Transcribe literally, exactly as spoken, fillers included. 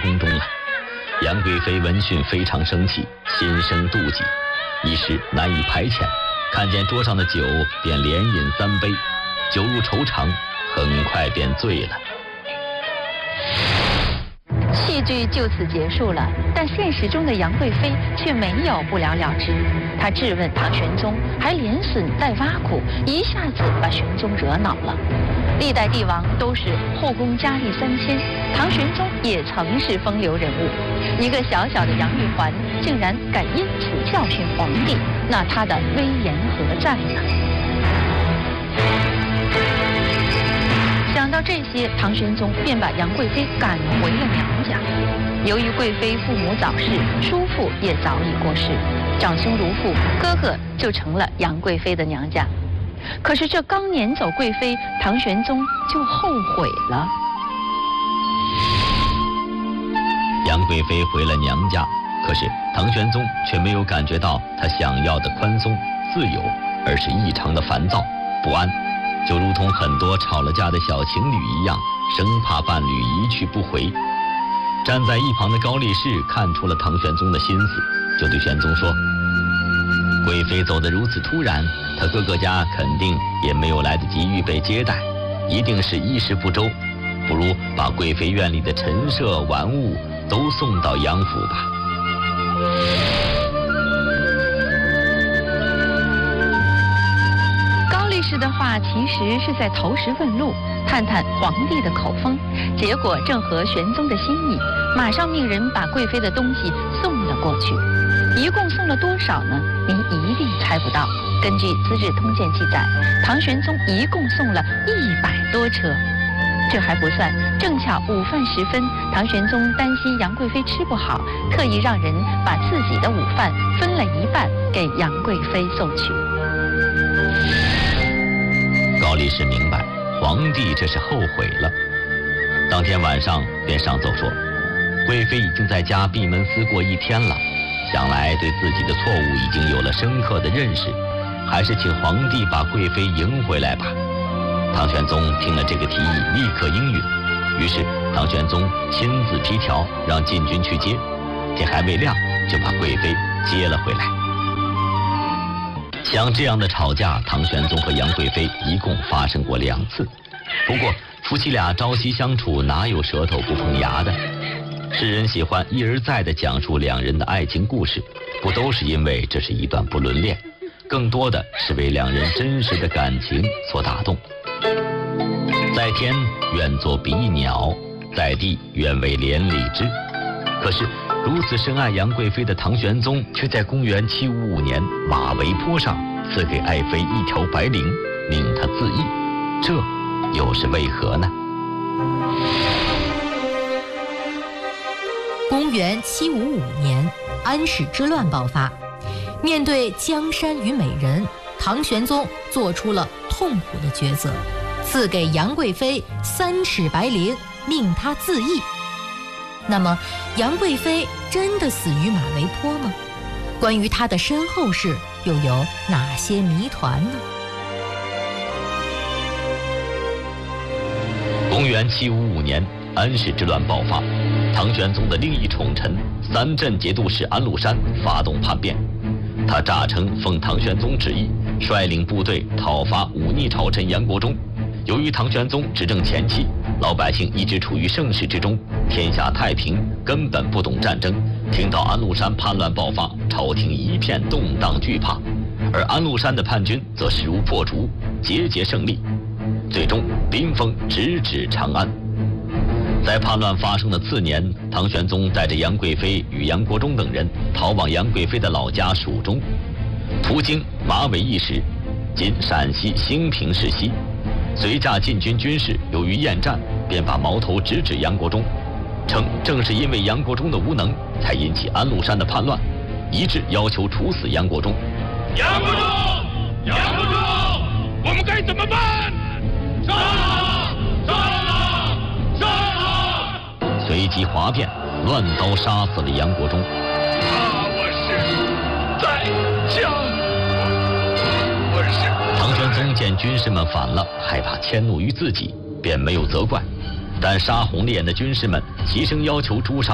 空中了。杨贵妃闻讯非常生气，心生妒忌，一时难以排遣，看见桌上的酒便连饮三杯，酒入愁肠，很快便醉了。 戏剧就此结束了，但现实中的杨贵妃却没有不了了之。她质问唐玄宗，还连损带挖苦，一下子把玄宗惹恼了。历代帝王都是后宫佳丽三千，唐玄宗也曾是风流人物。一个小小的杨玉环，竟然敢因此教训皇帝，那他的威严何在呢？想到这些，唐玄宗便把杨贵妃赶回了娘家。由于贵妃父母早逝，叔父也早已过世，长兄如父，哥哥就成了杨贵妃的娘家。可是这刚撵走贵妃，唐玄宗就后悔了。 杨贵妃回了娘家，可是唐玄宗却没有感觉到他想要的宽松自由，而是异常的烦躁不安，就如同很多吵了架的小情侣一样，生怕伴侣一去不回。站在一旁的高力士看出了唐玄宗的心思，就对玄宗说：贵妃走得如此突然，他哥哥家肯定也没有来得及预备接待，一定是衣食不周，不如把贵妃院里的陈设玩物都送到杨府吧。 高力士的话其实是在投石问路，探探皇帝的口风，结果正合玄宗的心意，马上命人把贵妃的东西送了过去。一共送了多少呢？您一定猜不到。根据《资治通鉴》记载，唐玄宗一共送了一百多车。这还不算，正巧午饭时分，唐玄宗担心杨贵妃吃不好，特意让人把自己的午饭分了一半给杨贵妃送去。 高力士明白，皇帝这是后悔了。当天晚上便上奏说，贵妃已经在家闭门思过一天了，想来对自己的错误已经有了深刻的认识，还是请皇帝把贵妃迎回来吧。唐玄宗听了这个提议，立刻应允。于是唐玄宗亲自批条，让禁军去接，天还未亮就把贵妃接了回来。像这样的吵架，唐玄宗和杨贵妃一共发生过两次。不过夫妻俩朝夕相处，哪有舌头不碰牙的？世人喜欢一而再地讲述两人的爱情故事，不都是因为这是一段不伦恋，更多的是为两人真实的感情所打动。在天愿作比翼鸟，在地愿为连理枝。可是如此深爱杨贵妃的唐玄宗，却在公元七五五年马嵬坡上赐给爱妃一条白绫，命她自缢，这又是为何呢？ 公元七五五年，安史之乱爆发。面对江山与美人，唐玄宗做出了痛苦的抉择，赐给杨贵妃三尺白绫，命她自缢。那么，杨贵妃真的死于马嵬坡吗？关于她的身后事又有哪些谜团呢？ 公元七五五年，安史之乱爆发，唐玄宗的另一宠臣三镇节度使安禄山发动叛变。他诈称奉唐玄宗旨意，率领部队讨伐忤逆朝臣杨国忠。由于唐玄宗执政前期，老百姓一直处于盛世之中，天下太平，根本不懂战争。听到安禄山叛乱爆发，朝廷一片动荡惧怕，而安禄山的叛军则势如破竹，节节胜利，最终兵锋直指长安。在叛乱发生的次年，唐玄宗带着杨贵妃与杨国忠等人逃往杨贵妃的老家蜀中，途经马嵬一时，今陕西兴平市西，随驾禁军军士由于厌战，便把矛头直指杨国忠，称正是因为杨国忠的无能，才引起安禄山的叛乱，一致要求处死杨国忠。 杨国忠，杨国忠，我们该怎么办？杀了，杀了，杀了！ 随即哗变，乱刀杀死了杨国忠。 啊，我是在江，我是。 唐玄宗见军士们反了，害怕迁怒于自己，便没有责怪，但杀红了眼的军士们齐声要求诛杀